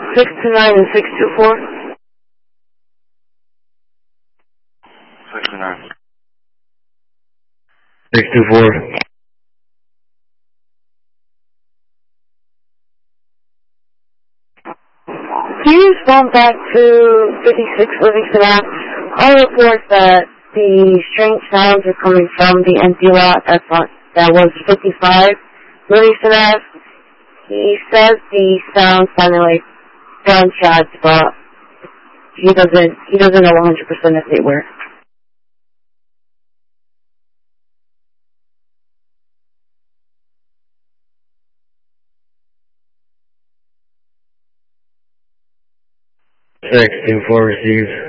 629 and 624. 629. 624. Can you respond back to 56 Livingston Ave? I report that the strange sounds are coming from the empty lot that was 55 Livingston Ave. He says the sound sounded like gunshots, but he doesn't know 100% if they were. Six two four received.